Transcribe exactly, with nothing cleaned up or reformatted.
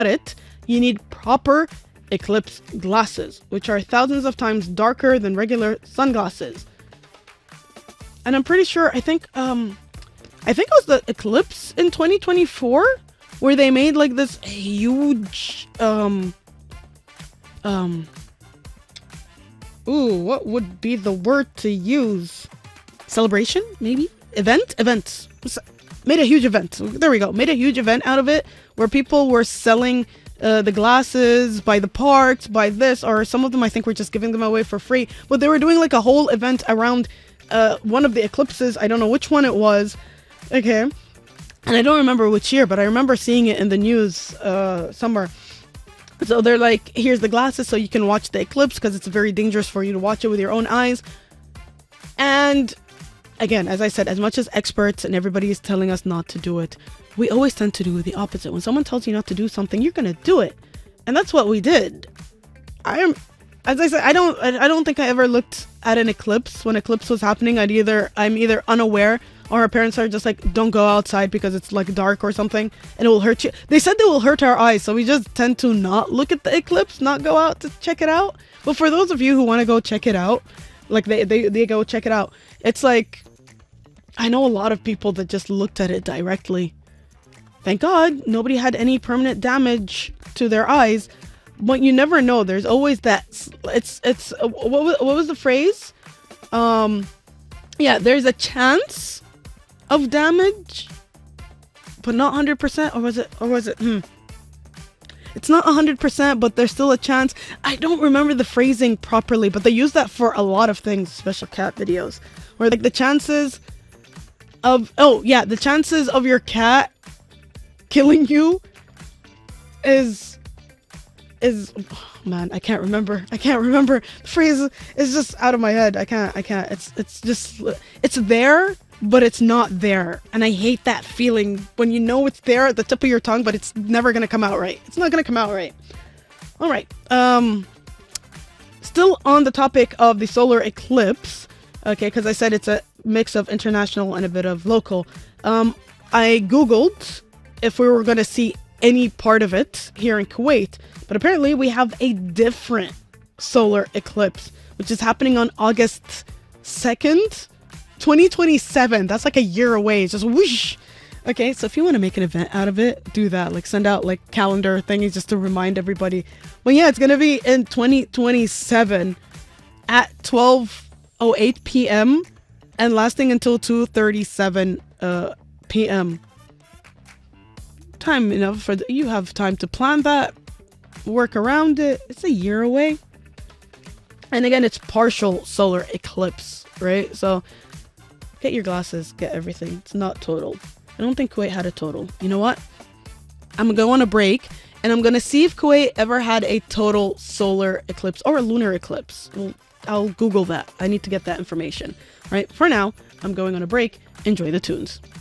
it, you need proper eclipse glasses, which are thousands of times darker than regular sunglasses. And I'm pretty sure, I think, um, I think it was the eclipse in twenty twenty-four where they made like this huge, um, um, ooh, what would be the word to use? Celebration, maybe? Event? Events. Made a huge event. There we go. Made a huge event out of it where people were selling uh, the glasses by the parks, by this, or some of them I think were just giving them away for free. But they were doing like a whole event around uh, one of the eclipses. I don't know which one it was. Okay. And I don't remember which year, but I remember seeing it in the news uh, somewhere. So they're like, here's the glasses so you can watch the eclipse because it's very dangerous for you to watch it with your own eyes. And again, as I said, as much as experts and everybody is telling us not to do it, we always tend to do the opposite. When someone tells you not to do something, you're going to do it. And that's what we did. I am, as I said, I don't, I don't think I ever looked at an eclipse. When eclipse was happening, I'd either, I'm either unaware or our parents are just like, don't go outside because it's like dark or something and it will hurt you. They said they will hurt our eyes. So we just tend to not look at the eclipse, not go out to check it out. But for those of you who want to go check it out, like they, they, they go check it out. It's like, I know a lot of people that just looked at it directly. Thank God nobody had any permanent damage to their eyes, but you never know. There's always that. It's, it's, uh, what, was, what was the phrase? Um, yeah, there's a chance of damage, but not one hundred percent, or was it, or was it, hmm. It's not one hundred percent, but there's still a chance. I don't remember the phrasing properly, but they use that for a lot of things, special cat videos, where like the chances of, oh yeah, the chances of your cat killing you is, is, oh, man, I can't remember. I can't remember. The phrase is just out of my head. I can't, I can't, it's, it's just, it's there, but it's not there. And I hate that feeling when you know it's there at the tip of your tongue, but it's never going to come out right. It's not going to come out right. All right. Um, still on the topic of the solar eclipse. Okay. Because I said it's a mix of international and a bit of local. Um, I Googled if we were going to see any part of it here in Kuwait, but apparently we have a different solar eclipse, which is happening on August second. twenty twenty-seven. That's like a year away. It's just whoosh. Okay, so if you want to make an event out of it, do that. Like send out like calendar thingies just to remind everybody. Well, yeah, it's gonna be in twenty twenty-seven at twelve oh eight p m and lasting until two thirty-seven uh, p m Time enough for the, you have time to plan that, work around it. It's a year away, and again, it's partial solar eclipse, right? So. Get your glasses, get everything. It's not total. I don't think Kuwait had a total. You know what? I'm going to go on a break and I'm going to see if Kuwait ever had a total solar eclipse or a lunar eclipse. Well, I'll Google that. I need to get that information. All right, for now, I'm going on a break. Enjoy the tunes.